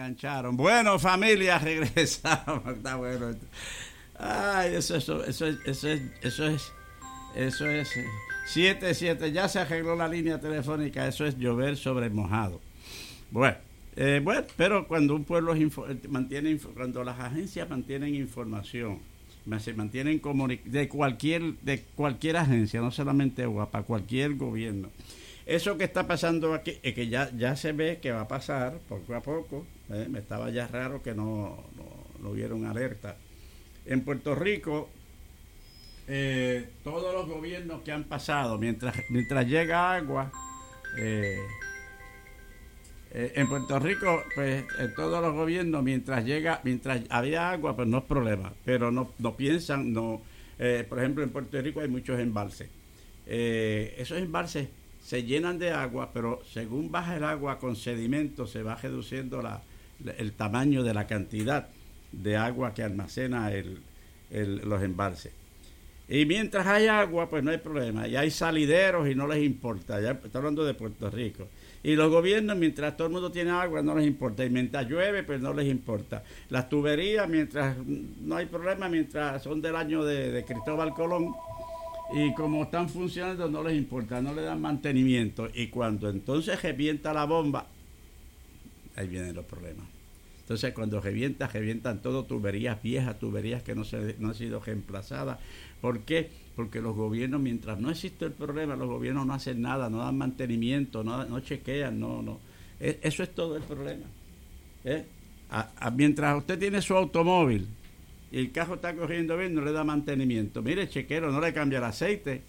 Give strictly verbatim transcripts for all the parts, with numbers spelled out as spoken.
engancharon. Bueno, familia, regresamos. Está bueno. Ay, eso, eso, eso, es, eso es, eso es, eso es, siete, siete, ya se arregló la línea telefónica, eso es llover sobre mojado. Bueno, eh, bueno, pero cuando un pueblo info- mantiene, cuando las agencias mantienen información, se mantienen comuni- de cualquier, de cualquier agencia, no solamente Guapa, cualquier gobierno. Eso que está pasando aquí, es que ya, ya se ve que va a pasar poco a poco. ¿eh? Me estaba ya raro que no, no, no hubiera una alerta. En Puerto Rico, eh, todos los gobiernos que han pasado, mientras, mientras llega agua, eh, eh, en Puerto Rico, pues en todos los gobiernos, mientras llega, mientras había agua, pues no es problema. Pero no, no piensan, no. Eh, por ejemplo, en Puerto Rico hay muchos embalses. Eh, esos embalses se llenan de agua, pero según baja el agua con sedimento se va reduciendo la, el tamaño de la cantidad de agua que almacena el, el, los embalses. Y mientras hay agua, pues no hay problema. Y hay salideros y no les importa. Ya estoy hablando de Puerto Rico. Y los gobiernos, mientras todo el mundo tiene agua, no les importa. Y mientras llueve, pues no les importa. Las tuberías, mientras no hay problema, mientras son del año de, de Cristóbal Colón, y como están funcionando no les importa, no le dan mantenimiento, y cuando entonces revienta la bomba, ahí vienen los problemas. Entonces cuando revienta, revientan todo, tuberías viejas, tuberías que no, se, no han sido reemplazadas. ¿Por qué? Porque los gobiernos, mientras no existe el problema, los gobiernos no hacen nada, no dan mantenimiento, no, no chequean, no, no. Eso es todo el problema. ¿eh? A, a, mientras usted tiene su automóvil y el carro está corriendo bien, no le da mantenimiento. Mire, chequero, no le cambia el aceite,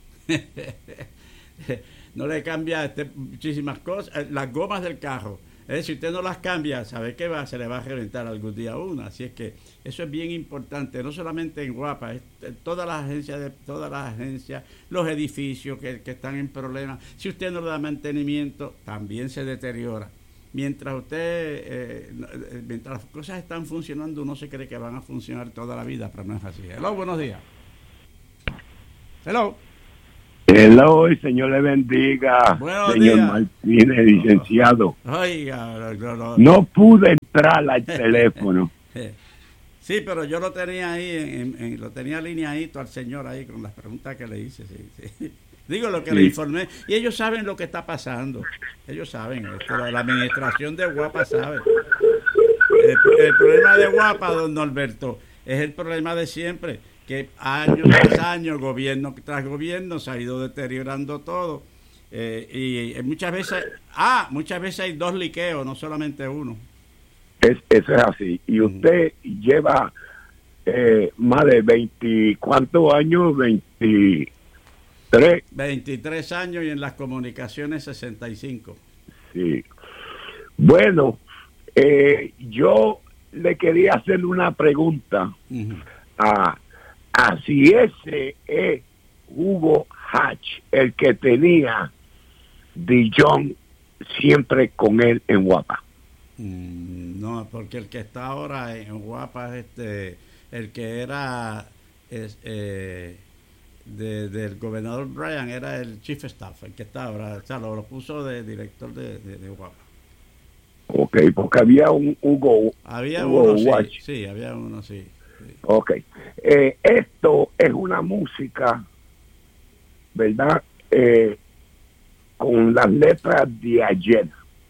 no le cambia este, muchísimas cosas, las gomas del carro. Eh, si usted no las cambia, ¿sabe qué va? Se le va a reventar algún día una. Así es que eso es bien importante, no solamente en Guapa, es, todas las agencias, de, todas las agencias, los edificios que, que están en problemas. Si usted no le da mantenimiento, también se deteriora. Mientras usted, eh, mientras las cosas están funcionando, uno se cree que van a funcionar toda la vida, pero no es así. Hello, buenos días. Hello. Hello, y Señor le bendiga. Buenos señor días. Martínez, licenciado. Oiga, no, no, no pude entrar al teléfono. Sí, pero yo lo tenía ahí, en, en, lo tenía alineadito al señor ahí con las preguntas que le hice. Sí, sí. Digo lo que sí. le informé. Y ellos saben lo que está pasando. Ellos saben. Esto, la administración de Guapa sabe. El, el problema de Guapa, don Norberto, es el problema de siempre. Que año tras año, gobierno tras gobierno, se ha ido deteriorando todo. Eh, y, y muchas veces, ah, muchas veces hay dos liqueos, no solamente uno. Es, eso es así. Y usted uh-huh. lleva eh, más de veinte, ¿cuántos años? veintitrés. veintitrés años y en las comunicaciones sesenta y cinco. Sí. Bueno, eh, yo le quería hacer una pregunta uh-huh. a, a si ese es Hugo Hatch, el que tenía Dijon siempre con él en Guapa. Mm, no, porque el que está ahora en Guapa es este, el que era es, eh, de, del gobernador Bryan, era el chief staff, el que está ahora, o sea, lo, lo puso de director de, de, de Guapa. Ok, porque había un Hugo. Había Hugo uno, Watch. sí, sí, había uno, sí. sí. Ok, eh, esto es una música, ¿verdad? Eh, con las letras de ayer,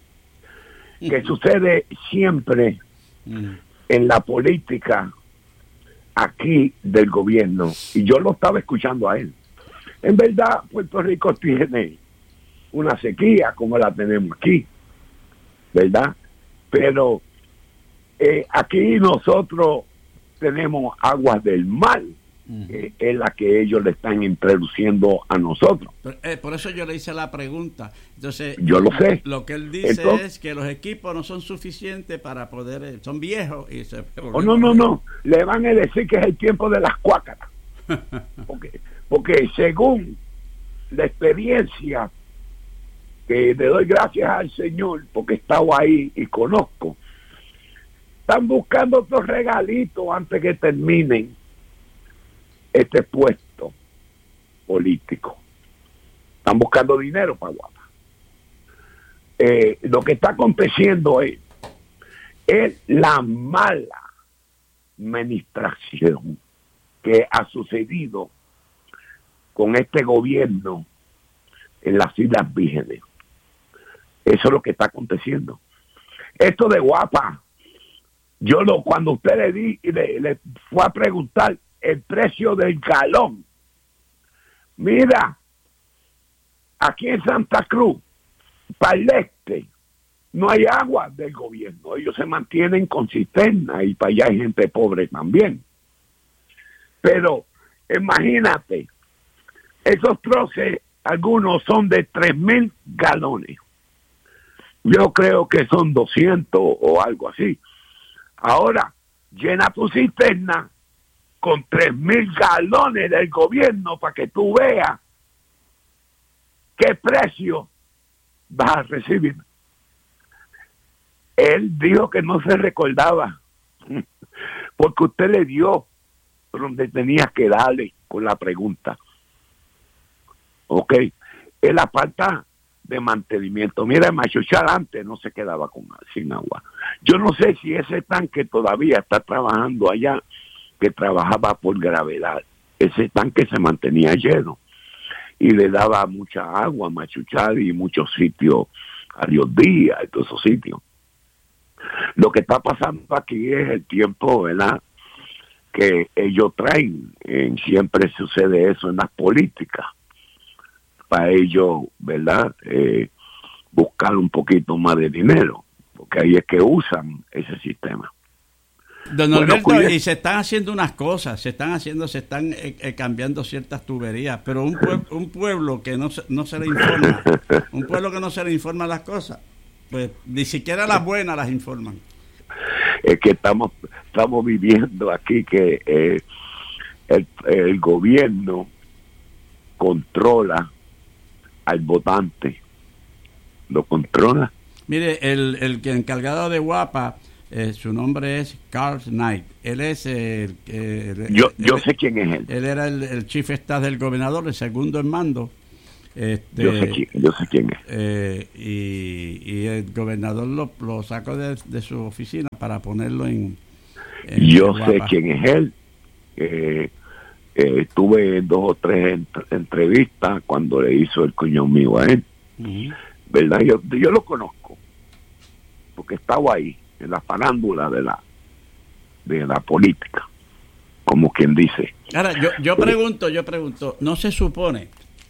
que uh-huh. sucede siempre uh-huh. en la política aquí del gobierno, y yo lo estaba escuchando a él. En verdad, Puerto Rico tiene una sequía como la tenemos aquí, ¿verdad? Pero eh, aquí nosotros tenemos aguas del mar, uh-huh. eh, es la que ellos le están introduciendo a nosotros. Pero, eh, por eso yo le hice la pregunta. Entonces, yo lo sé. Lo que él dice Entonces, es que los equipos no son suficientes para poder, son viejos y se. Oh, no, no, no. Le van a decir que es el tiempo de las cuácaras. porque, porque según la experiencia, que le doy gracias al Señor porque he estado ahí y conozco, están buscando otros regalitos antes que terminen este puesto político. Están buscando dinero para Guapa. Eh, lo que está aconteciendo es es la mala administración que ha sucedido con este gobierno en las Islas Vírgenes. Eso es lo que está aconteciendo. Esto de Guapa, yo lo cuando usted le di le, le fue a preguntar el precio del galón, mira, aquí en Santa Cruz, para el este, no hay agua del gobierno. Ellos se mantienen con cisterna y para allá hay gente pobre también. Pero imagínate, esos troces, algunos son de tres mil galones. Yo creo que son doscientos o algo así. Ahora, llena tu cisterna con tres mil galones del gobierno para que tú veas qué precio vas a recibir. Él dijo que no se recordaba porque usted le dio donde tenía que darle con la pregunta. Ok, es la falta de mantenimiento. Mira, Machuchal antes no se quedaba con, sin agua. Yo no sé si ese tanque todavía está trabajando allá, que trabajaba por gravedad. Ese tanque se mantenía lleno y le daba mucha agua a Machuchal y muchos sitios, a Dios Díaz y todos esos sitios. Lo que está pasando aquí es el tiempo, ¿verdad?, que ellos traen. Eh, siempre sucede eso en las políticas. Para ellos, ¿verdad?, eh, buscar un poquito más de dinero, porque ahí es que usan ese sistema. Don Norberto, bueno, y se están haciendo unas cosas, se están haciendo, se están eh, eh, cambiando ciertas tuberías, pero un, pue- un pueblo que no se, no se le informa, un pueblo que no se le informa las cosas, pues ni siquiera las buenas las informan. Es que estamos estamos viviendo aquí que eh, el, el gobierno controla al votante, lo controla. Mire, el, el que encargado de Guapa, eh, su nombre es Carl Knight. Él es el, el yo el, yo el, sé quién es él. Él era el, el chief staff del gobernador, el segundo en mando. Este, yo sé quién, yo sé quién es. Eh, y, y el gobernador lo, lo sacó de, de su oficina para ponerlo en, en yo en sé quién es él. Eh, eh, tuve dos o tres ent- entrevistas cuando le hizo el cuñado mío a él. Uh-huh. ¿Verdad? Yo, yo lo conozco porque estaba ahí en la farándula de la de la política, como quien dice. Ahora, yo, yo pregunto, yo pregunto, ¿no se supone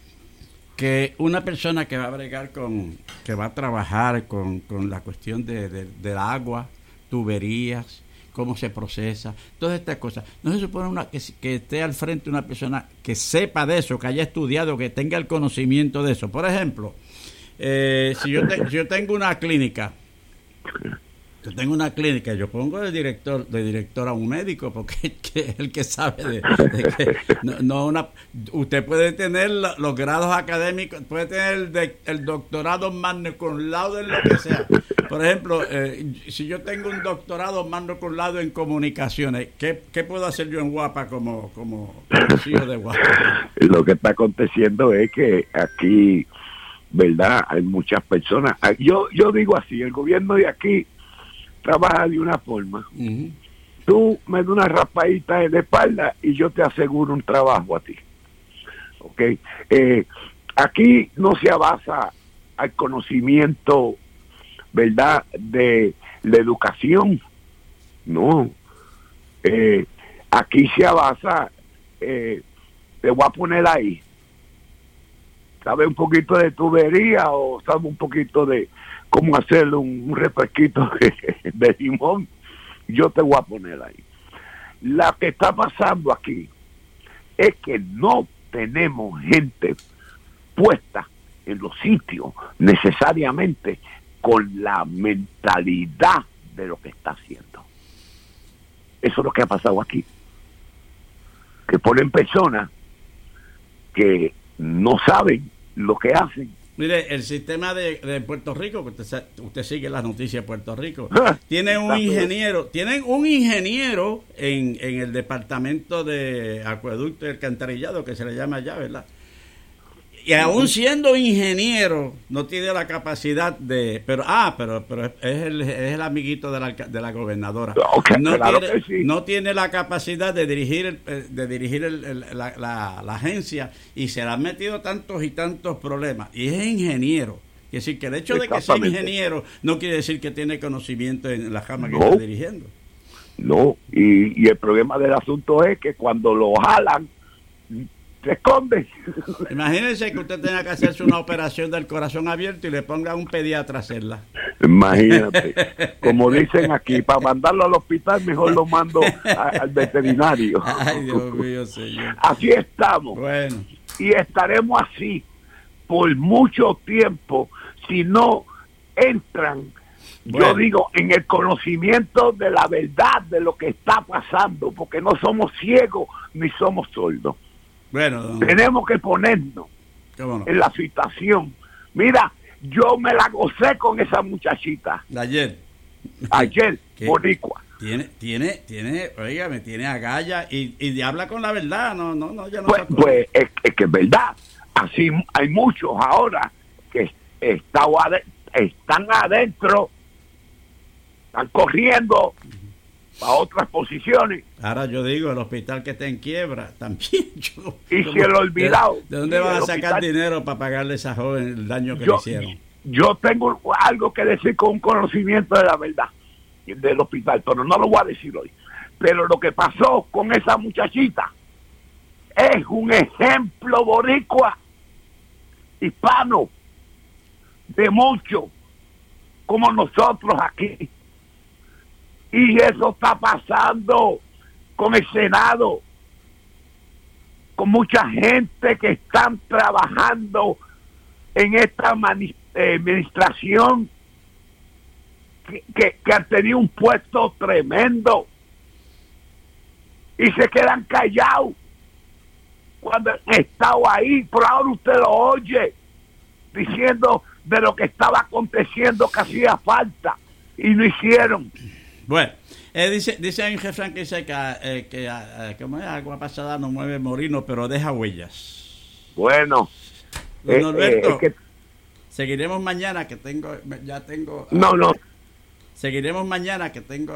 que una persona que va a bregar con, que va a trabajar con, con la cuestión de, de, del agua, tuberías, cómo se procesa, todas estas cosas, no se supone una que, que esté al frente una persona que sepa de eso, que haya estudiado, que tenga el conocimiento de eso? Por ejemplo, eh, si yo te, si yo tengo una clínica, yo tengo una clínica, yo pongo de director de director a un médico, porque es que, el que sabe de, de que no, no una, usted puede tener los grados académicos, puede tener el, de, el doctorado magna cum laude en lo que sea. Por ejemplo, eh, si yo tengo un doctorado magna cum laude en comunicaciones, ¿qué, qué puedo hacer yo en Guapa como como C E O de Guapa? Lo que está aconteciendo es que aquí, ¿verdad?, hay muchas personas. Yo yo digo así, el gobierno de aquí trabaja de una forma. Uh-huh. Tú me das una raspadita en la espalda y yo te aseguro un trabajo a ti. ¿Ok? Eh, aquí no se basa al conocimiento, ¿verdad?, de la educación. No. Eh, aquí se basa, eh, te voy a poner ahí. ¿Sabe un poquito de tubería o sabe un poquito de cómo hacer un, un refresquito de, de limón? Yo te voy a poner ahí. Lo que está pasando aquí es que no tenemos gente puesta en los sitios necesariamente con la mentalidad de lo que está haciendo. Eso es lo que ha pasado aquí. Que ponen personas que no saben lo que hacen. Mire, el sistema de, de Puerto Rico, que usted, usted sigue las noticias de Puerto Rico, tiene un ingeniero, tienen un ingeniero en, en el departamento de acueducto y alcantarillado, que se le llama allá, ¿verdad? y aún siendo ingeniero no tiene la capacidad de, pero ah, pero pero es el, es el amiguito de la, de la gobernadora. Okay, no, claro tiene, que sí. no tiene la capacidad de dirigir el, de dirigir el, el, la, la, la agencia y se le han metido tantos y tantos problemas y es ingeniero. Es decir, que el hecho de que sea ingeniero no quiere decir que tiene conocimiento en la rama que no, está dirigiendo. No, y, y el problema del asunto es que cuando lo jalan, se esconde. Imagínense que usted tenga que hacerse una operación del corazón abierto y le ponga a un pediatra a hacerla. Imagínate. Como dicen aquí, para mandarlo al hospital mejor lo mando a, al veterinario. Ay, Dios mío, señor. Así estamos. Bueno. Y estaremos así por mucho tiempo si no entran, bueno, yo digo, en el conocimiento de la verdad de lo que está pasando, porque no somos ciegos ni somos sordos. Bueno, don... tenemos que ponernos no? en la situación. Mira, yo me la gocé con esa muchachita. Ayer. Ayer, boricua. Tiene, tiene, tiene, oiga, me tiene agalla y, y habla con la verdad, no, no, no, ya no. Pues, pues es, es que es verdad. Así hay muchos ahora que está, están adentro, están corriendo para otras posiciones. Ahora yo digo, el hospital que está en quiebra, también yo... Y si el olvidado... ¿De, de dónde van a sacar hospital, dinero para pagarle a esa joven el daño que yo, le hicieron? Yo tengo algo que decir con un conocimiento de la verdad del hospital, pero no lo voy a decir hoy. Pero lo que pasó con esa muchachita es un ejemplo boricua, hispano, de mucho, como nosotros aquí. Y eso está pasando con el Senado, con mucha gente que están trabajando en esta administración que, que, que han tenido un puesto tremendo y se quedan callados cuando han estado ahí. Por ahora usted lo oye diciendo de lo que estaba aconteciendo que hacía falta y no hicieron. Bueno, eh, dice dice hay un jefe que dice que, eh, que eh, como es, agua pasada no mueve molino, pero deja huellas. Bueno, don Norberto, eh, eh, que... seguiremos mañana que tengo, ya tengo... No, no. Seguiremos mañana que tengo